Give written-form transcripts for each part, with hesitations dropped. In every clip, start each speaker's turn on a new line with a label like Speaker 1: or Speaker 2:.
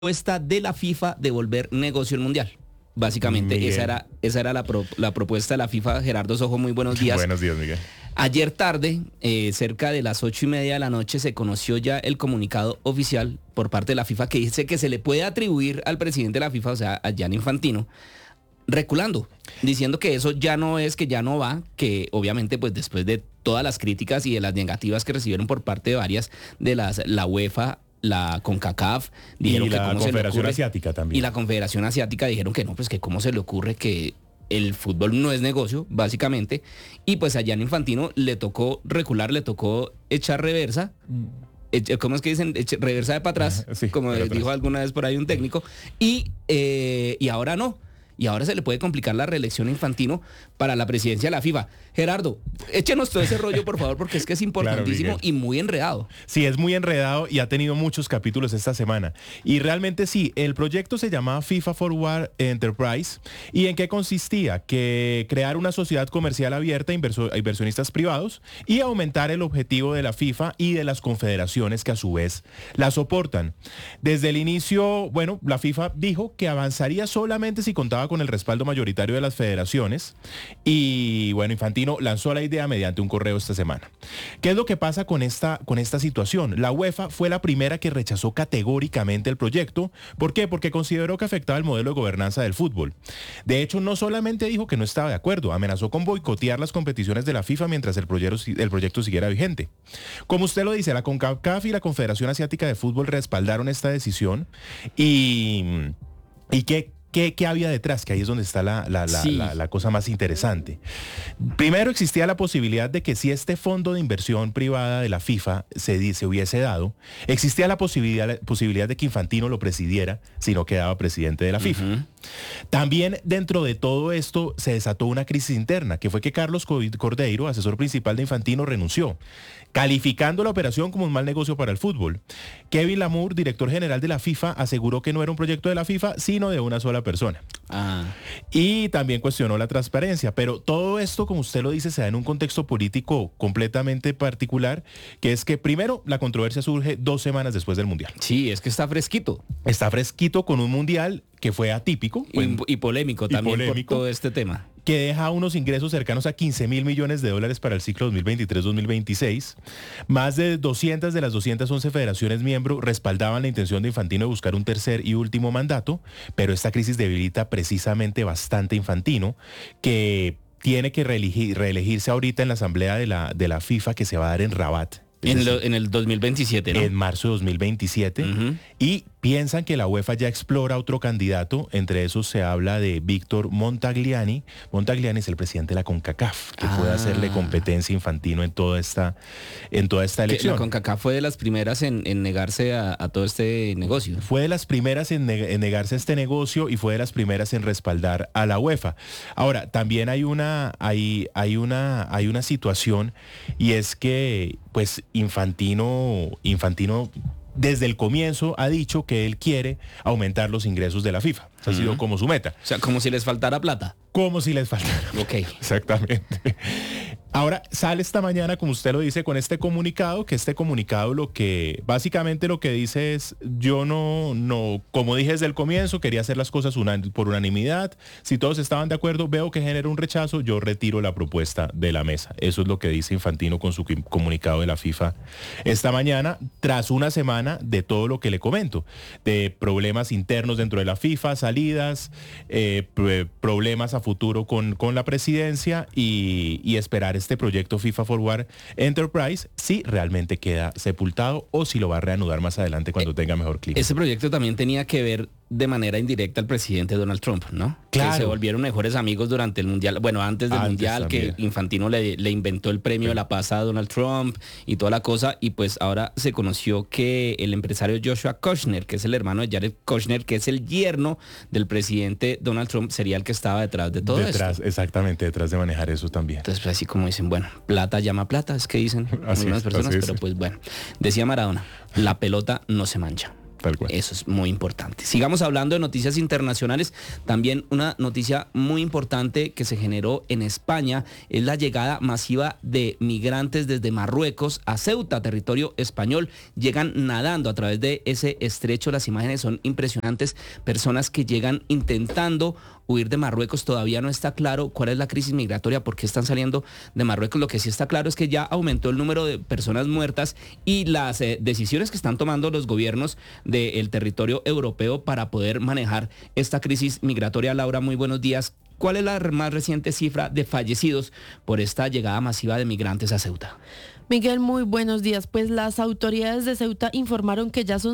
Speaker 1: propuesta de la FIFA de volver negocio el Mundial. Básicamente,
Speaker 2: Miguel.
Speaker 1: esa era la propuesta de la FIFA. Gerardo Sojo, muy buenos días.
Speaker 2: Buenos días, Miguel.
Speaker 1: Ayer tarde, cerca de las 8:30 de la noche, se conoció ya el comunicado oficial por parte de la FIFA que dice que se le puede atribuir al presidente de la FIFA, o sea, a Gianni Infantino, reculando, diciendo que eso ya no es, que ya no va, que obviamente pues después de todas las críticas y de las negativas que recibieron por parte de varias de la UEFA, la CONCACAF, dijeron
Speaker 2: Y
Speaker 1: que
Speaker 2: la
Speaker 1: cómo se le
Speaker 2: Confederación
Speaker 1: ocurre,
Speaker 2: Asiática también.
Speaker 1: y la Confederación Asiática dijeron que no, pues que cómo se le ocurre que el fútbol no es negocio, básicamente, y pues a Gianni Infantino le tocó recular, le tocó echar reversa. ¿Cómo es que dicen? Reversa de para atrás,
Speaker 2: Sí,
Speaker 1: como
Speaker 2: para
Speaker 1: dijo
Speaker 2: atrás.
Speaker 1: alguna vez por ahí un técnico, y ahora no. Y ahora se le puede complicar la reelección a Infantino para la presidencia de la FIFA. Gerardo, échenos todo ese rollo, por favor, porque es que es importantísimo
Speaker 2: Miguel.
Speaker 1: y muy enredado.
Speaker 2: Sí, es muy enredado y ha tenido muchos capítulos esta semana. Y realmente sí, el proyecto se llamaba FIFA Forward Enterprise. ¿Y en qué consistía? Que crear una sociedad comercial abierta a inversionistas privados y aumentar el objetivo de la FIFA y de las confederaciones que a su vez la soportan. Desde el inicio, bueno, la FIFA dijo que avanzaría solamente si contaba con el respaldo mayoritario de las federaciones. Y bueno, Infantino lanzó la idea mediante un correo esta semana. ¿Qué es lo que pasa con esta situación? La UEFA fue la primera que rechazó categóricamente el proyecto. ¿Por qué? Porque consideró que afectaba el modelo de gobernanza del fútbol. De hecho, no solamente dijo que no estaba de acuerdo, amenazó con boicotear las competiciones de la FIFA mientras el proyecto siguiera vigente. Como usted lo dice, la CONCACAF y la Confederación Asiática de Fútbol respaldaron esta decisión y ¿qué había detrás? Que ahí es donde está la cosa más interesante. Primero, existía la posibilidad de que si este fondo de inversión privada de la FIFA se hubiese dado, existía la posibilidad de que Infantino lo presidiera si no quedaba presidente de la FIFA.
Speaker 1: Uh-huh.
Speaker 2: También dentro de todo esto se desató una crisis interna, que fue que Carlos Cordeiro, asesor principal de Infantino, renunció, calificando la operación como un mal negocio para el fútbol. Kevin Lamour, director general de la FIFA, aseguró que no era un proyecto de la FIFA, sino de una sola persona. Y también cuestionó la transparencia. Pero todo esto, como usted lo dice, se da en un contexto político completamente particular, que es que primero la controversia surge 2 semanas después del Mundial.
Speaker 1: Sí, es que está fresquito.
Speaker 2: Está fresquito con un Mundial que fue atípico.
Speaker 1: Y polémico también por todo este tema.
Speaker 2: Que deja unos ingresos cercanos a $15.000 millones para el ciclo 2023-2026. Más de 200 de las 211 federaciones miembros respaldaban la intención de Infantino de buscar un tercer y último mandato, pero esta crisis debilita precisamente bastante a Infantino, que tiene que reelegirse ahorita en la asamblea de la FIFA que se va a dar en Rabat.
Speaker 1: En el 2027, ¿no?
Speaker 2: En marzo de 2027.
Speaker 1: Uh-huh.
Speaker 2: Y piensan que la UEFA ya explora otro candidato. Entre esos se habla de Víctor Montagliani. Montagliani es el presidente de la CONCACAF, que puede hacerle competencia a Infantino en toda esta elección.
Speaker 1: La CONCACAF fue de las primeras en negarse a todo este negocio.
Speaker 2: Fue de las primeras en negarse a este negocio y fue de las primeras en respaldar a la UEFA. Ahora, también hay una situación, y es que pues Infantino desde el comienzo ha dicho que él quiere aumentar los ingresos de la FIFA. Ha sido como su meta.
Speaker 1: O sea, como si les faltara plata.
Speaker 2: Como si les faltara.
Speaker 1: Ok.
Speaker 2: Exactamente. Ahora sale esta mañana, como usted lo dice, con este comunicado, que este comunicado básicamente lo que dice es: yo no, como dije desde el comienzo, quería hacer las cosas por unanimidad. Si todos estaban de acuerdo, veo que genera un rechazo, yo retiro la propuesta de la mesa. Eso es lo que dice Infantino con su comunicado de la FIFA esta mañana, tras una semana de todo lo que le comento, de problemas internos dentro de la FIFA, salidas, problemas a futuro con la presidencia y esperar este proyecto FIFA Forward Enterprise si realmente queda sepultado o si lo va a reanudar más adelante cuando tenga mejor clima.
Speaker 1: Ese proyecto también tenía que ver de manera indirecta al presidente Donald Trump, ¿no?
Speaker 2: Claro.
Speaker 1: Que se volvieron mejores amigos durante el Mundial. Bueno, antes del Mundial,
Speaker 2: también.
Speaker 1: que Infantino le inventó el premio de la paz a Donald Trump y toda la cosa. Y pues ahora se conoció que el empresario Joshua Kushner, que es el hermano de Jared Kushner, que es el yerno del presidente Donald Trump, sería el que estaba detrás de todo esto.
Speaker 2: Exactamente, detrás de manejar eso también.
Speaker 1: Entonces, pues, así como dicen, bueno, plata llama plata, es que dicen algunas personas, pero pues bueno. Decía Maradona, la pelota no se mancha.
Speaker 2: Tal cual.
Speaker 1: Eso es muy importante. Sigamos hablando de noticias internacionales. También una noticia muy importante que se generó en España es la llegada masiva de migrantes desde Marruecos a Ceuta, territorio español. Llegan nadando a través de ese estrecho. Las imágenes son impresionantes. Personas que llegan intentando huir de Marruecos. Todavía no está claro cuál es la crisis migratoria, por qué están saliendo de Marruecos. Lo que sí está claro es que ya aumentó el número de personas muertas y las decisiones que están tomando los gobiernos del territorio europeo para poder manejar esta crisis migratoria. Laura, muy buenos días. ¿Cuál es la más reciente cifra de fallecidos por esta llegada masiva de migrantes a Ceuta?
Speaker 3: Miguel, muy buenos días. Pues las autoridades de Ceuta informaron que ya son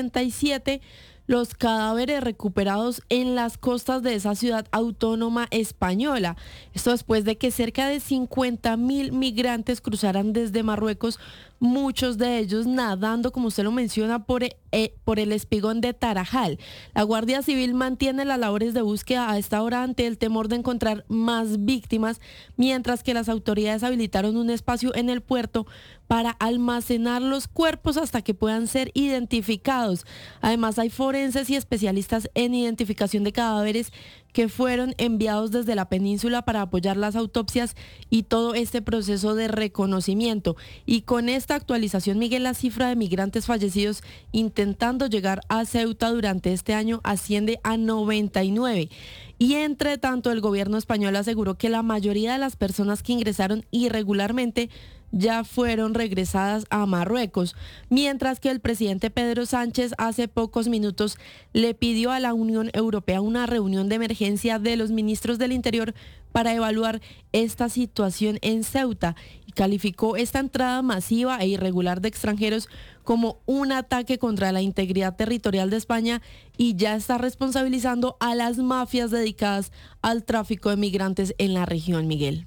Speaker 3: 67 los cadáveres recuperados en las costas de esa ciudad autónoma española. Esto después de que cerca de 50.000 migrantes cruzaran desde Marruecos, muchos de ellos nadando, como usted lo menciona, por el espigón de Tarajal. La Guardia Civil mantiene las labores de búsqueda a esta hora ante el temor de encontrar más víctimas, mientras que las autoridades habilitaron un espacio en el puerto para almacenar los cuerpos hasta que puedan ser identificados. Además, hay forenses y especialistas en identificación de cadáveres que fueron enviados desde la península para apoyar las autopsias y todo este proceso de reconocimiento. Y con esta actualización, Miguel, la cifra de migrantes fallecidos intentando llegar a Ceuta durante este año asciende a 99. Y entre tanto, el gobierno español aseguró que la mayoría de las personas que ingresaron irregularmente ya fueron regresadas a Marruecos, mientras que el presidente Pedro Sánchez hace pocos minutos le pidió a la Unión Europea una reunión de emergencia de los ministros del Interior para evaluar esta situación en Ceuta y calificó esta entrada masiva e irregular de extranjeros como un ataque contra la integridad territorial de España y ya está responsabilizando a las mafias dedicadas al tráfico de migrantes en la región, Miguel.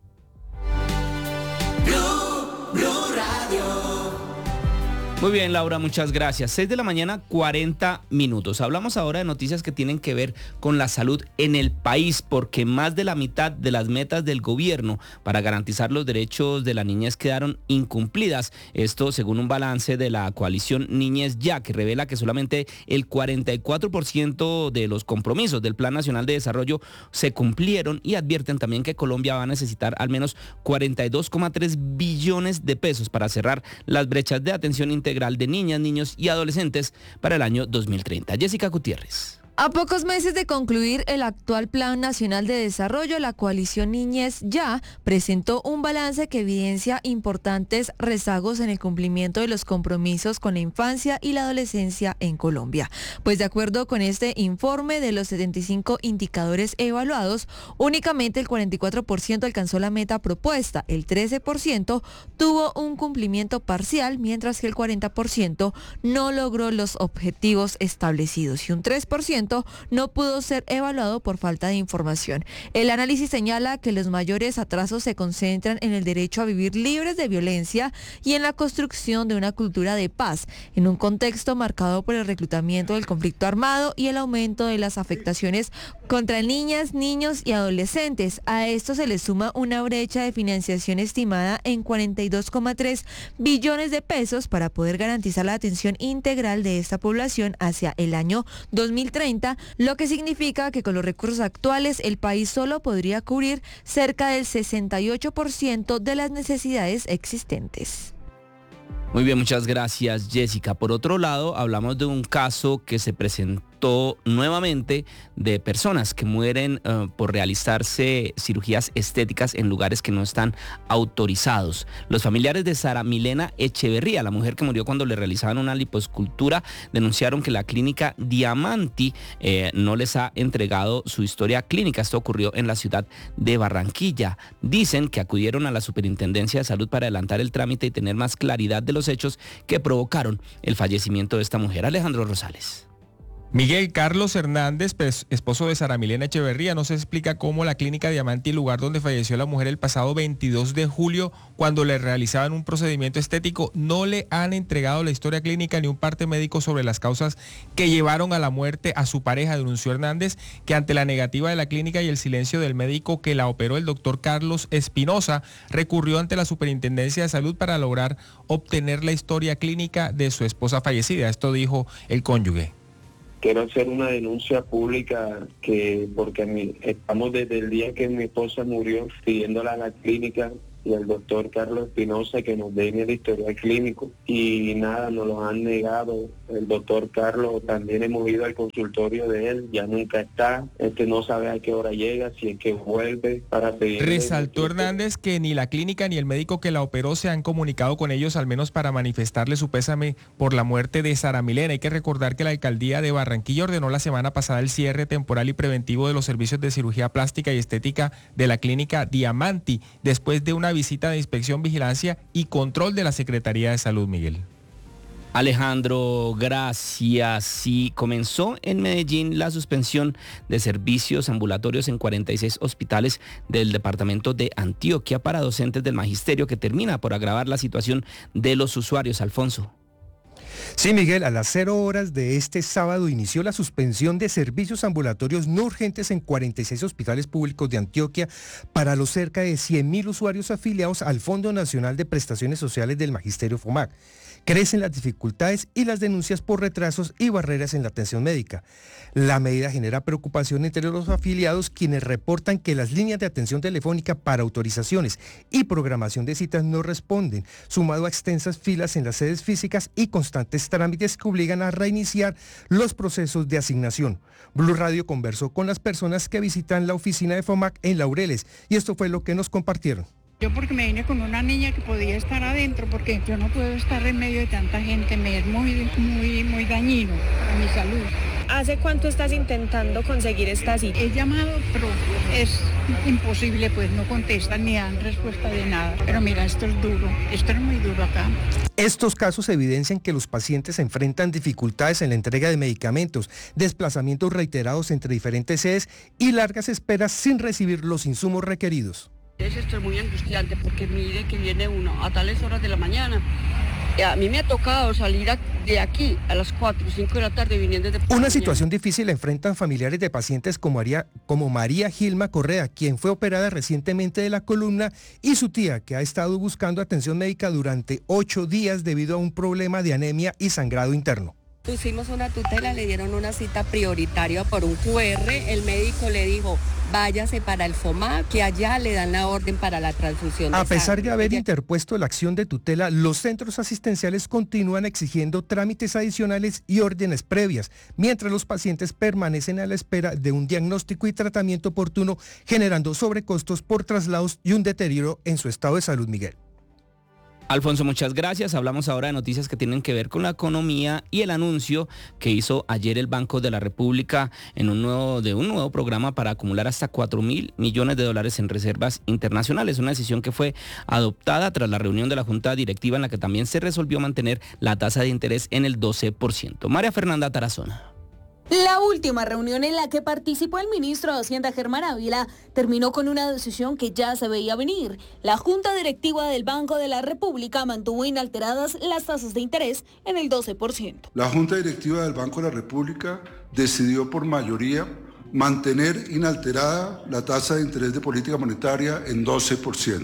Speaker 1: Muy bien, Laura, muchas gracias. 6 de la mañana, 40 minutos. Hablamos ahora de noticias que tienen que ver con la salud en el país, porque más de la mitad de las metas del gobierno para garantizar los derechos de la niñez quedaron incumplidas. Esto según un balance de la coalición Niñez Ya, que revela que solamente el 44% de los compromisos del Plan Nacional de Desarrollo se cumplieron, y advierten también que Colombia va a necesitar al menos 42,3 billones de pesos para cerrar las brechas de atención integral de niñas, niños y adolescentes para el año 2030. Jessica Gutiérrez.
Speaker 4: A pocos meses de concluir el actual Plan Nacional de Desarrollo, la coalición Niñez Ya presentó un balance que evidencia importantes rezagos en el cumplimiento de los compromisos con la infancia y la adolescencia en Colombia. Pues de acuerdo con este informe, de los 75 indicadores evaluados, únicamente el 44% alcanzó la meta propuesta, el 13% tuvo un cumplimiento parcial, mientras que el 40% no logró los objetivos establecidos y un 3% no pudo ser evaluado por falta de información. El análisis señala que los mayores atrasos se concentran en el derecho a vivir libres de violencia y en la construcción de una cultura de paz, en un contexto marcado por el reclutamiento del conflicto armado y el aumento de las afectaciones contra niñas, niños y adolescentes. A esto se le suma una brecha de financiación estimada en 42,3 billones de pesos para poder garantizar la atención integral de esta población hacia el año 2030, lo que significa que con los recursos actuales el país solo podría cubrir cerca del 68% de las necesidades existentes.
Speaker 1: Muy bien, muchas gracias, Jessica. Por otro lado, hablamos de un caso que se presentó nuevamente de personas que mueren por realizarse cirugías estéticas en lugares que no están autorizados. Los familiares de Sara Milena Echeverría, la mujer que murió cuando le realizaban una lipoescultura, denunciaron que la clínica Diamanti no les ha entregado su historia clínica. Esto ocurrió en la ciudad de Barranquilla. Dicen que acudieron a la Superintendencia de Salud para adelantar el trámite y tener más claridad de los hechos que provocaron el fallecimiento de esta mujer. Alejandro Rosales.
Speaker 5: Miguel Carlos Hernández, esposo de Sara Milena Echeverría, no se explica cómo la clínica Diamante, el lugar donde falleció la mujer el pasado 22 de julio, cuando le realizaban un procedimiento estético, no le han entregado la historia clínica ni un parte médico sobre las causas que llevaron a la muerte a su pareja, denunció Hernández, que ante la negativa de la clínica y el silencio del médico que la operó, el doctor Carlos Espinosa, recurrió ante la Superintendencia de Salud para lograr obtener la historia clínica de su esposa fallecida. Esto dijo el cónyuge.
Speaker 6: Quiero hacer una denuncia pública porque estamos desde el día que mi esposa murió pidiéndola a la clínica y al doctor Carlos Espinosa que nos den el historial clínico y nada, nos lo han negado. El doctor Carlos, también hemos ido al consultorio de él, ya nunca está, no sabe a qué hora llega, si es que vuelve para pedir.
Speaker 5: Resaltó Hernández que ni la clínica ni el médico que la operó se han comunicado con ellos, al menos para manifestarle su pésame por la muerte de Sara Milena. Hay que recordar que la alcaldía de Barranquilla ordenó la semana pasada el cierre temporal y preventivo de los servicios de cirugía plástica y estética de la clínica Diamanti, después de una visita de inspección, vigilancia y control de la Secretaría de Salud, Miguel.
Speaker 1: Alejandro, gracias. Sí, comenzó en Medellín la suspensión de servicios ambulatorios en 46 hospitales del departamento de Antioquia para docentes del magisterio, que termina por agravar la situación de los usuarios. Alfonso.
Speaker 7: Sí, Miguel, a las 0 horas de este sábado inició la suspensión de servicios ambulatorios no urgentes en 46 hospitales públicos de Antioquia para los cerca de 100.000 usuarios afiliados al Fondo Nacional de Prestaciones Sociales del Magisterio FOMAC. Crecen las dificultades y las denuncias por retrasos y barreras en la atención médica. La medida genera preocupación entre los afiliados, quienes reportan que las líneas de atención telefónica para autorizaciones y programación de citas no responden, sumado a extensas filas en las sedes físicas y constantes trámites que obligan a reiniciar los procesos de asignación. Blue Radio conversó con las personas que visitan la oficina de FOMAC en Laureles y esto fue lo que nos compartieron.
Speaker 8: Yo porque me vine con una niña que podía estar adentro, porque yo no puedo estar en medio de tanta gente, me es muy dañino para mi salud.
Speaker 9: ¿Hace cuánto estás intentando conseguir esta cita?
Speaker 8: He llamado, pero es imposible, pues no contestan ni dan respuesta de nada. Pero mira, esto es duro, esto es muy duro acá.
Speaker 7: Estos casos evidencian que los pacientes enfrentan dificultades en la entrega de medicamentos, desplazamientos reiterados entre diferentes sedes y largas esperas sin recibir los insumos requeridos.
Speaker 10: Esto es muy angustiante porque mire que viene uno a tales horas de la mañana. A mí me ha tocado salir de aquí a las 4 o 5 de la tarde viniendo desde...
Speaker 7: Una situación difícil la enfrentan familiares de pacientes como María Gilma Correa, quien fue operada recientemente de la columna, y su tía, que ha estado buscando atención médica durante 8 días debido a un problema de anemia y sangrado interno.
Speaker 11: Pusimos una tutela, le dieron una cita prioritaria por un QR, el médico le dijo, váyase para el FOMAC, que allá le dan la orden para la transfusión de
Speaker 7: sangre. A pesar de haber
Speaker 11: Ella...
Speaker 7: interpuesto la acción de tutela, los centros asistenciales continúan exigiendo trámites adicionales y órdenes previas, mientras los pacientes permanecen a la espera de un diagnóstico y tratamiento oportuno, generando sobrecostos por traslados y un deterioro en su estado de salud, Miguel.
Speaker 1: Alfonso, muchas gracias. Hablamos ahora de noticias que tienen que ver con la economía y el anuncio que hizo ayer el Banco de la República de un nuevo programa para acumular hasta $4.000 millones en reservas internacionales. Una decisión que fue adoptada tras la reunión de la Junta Directiva, en la que también se resolvió mantener la tasa de interés en el 12%. María Fernanda Tarazona.
Speaker 12: La última reunión en la que participó el ministro de Hacienda, Germán Ávila, terminó con una decisión que ya se veía venir. La Junta Directiva del Banco de la República mantuvo inalteradas las tasas de interés en el 12%.
Speaker 13: La Junta Directiva del Banco de la República decidió por mayoría mantener inalterada la tasa de interés de política monetaria en 12%.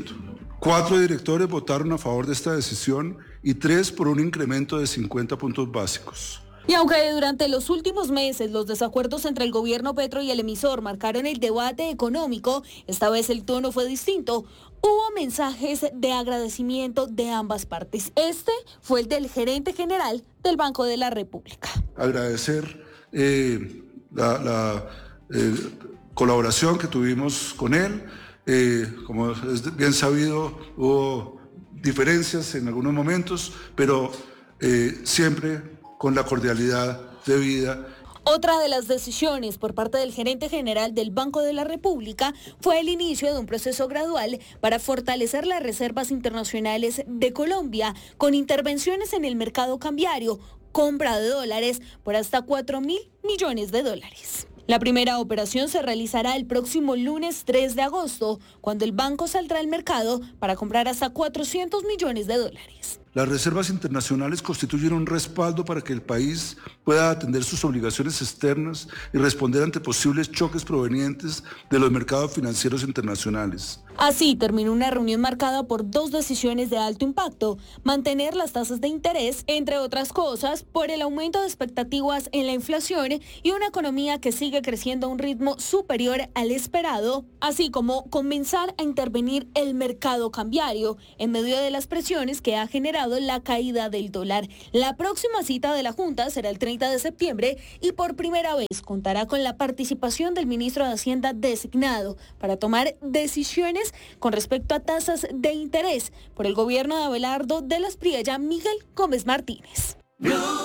Speaker 13: 4 directores votaron a favor de esta decisión y 3 por un incremento de 50 puntos básicos.
Speaker 12: Y aunque durante los últimos meses los desacuerdos entre el gobierno Petro y el emisor marcaron el debate económico, esta vez el tono fue distinto. Hubo mensajes de agradecimiento de ambas partes. Este fue el del gerente general del Banco de la República.
Speaker 13: Agradecer la colaboración que tuvimos con él. Como es bien sabido, hubo diferencias en algunos momentos, pero siempre con la cordialidad debida.
Speaker 12: Otra de las decisiones por parte del gerente general del Banco de la República fue el inicio de un proceso gradual para fortalecer las reservas internacionales de Colombia con intervenciones en el mercado cambiario, compra de dólares por hasta 4.000 millones de dólares. La primera operación se realizará el próximo lunes 3 de agosto, cuando el banco saldrá al mercado para comprar hasta 400 millones de dólares.
Speaker 13: Las reservas internacionales constituyen un respaldo para que el país pueda atender sus obligaciones externas y responder ante posibles choques provenientes de los mercados financieros internacionales.
Speaker 12: Así terminó una reunión marcada por 2 decisiones de alto impacto: mantener las tasas de interés, entre otras cosas, por el aumento de expectativas en la inflación y una economía que sigue creciendo a un ritmo superior al esperado, así como comenzar a intervenir el mercado cambiario en medio de las presiones que ha generado la caída del dólar. La próxima cita de la Junta será el 30 de septiembre y por primera vez contará con la participación del ministro de Hacienda designado para tomar decisiones con respecto a tasas de interés por el gobierno de Abelardo de las Priella, Miguel Gómez Martínez.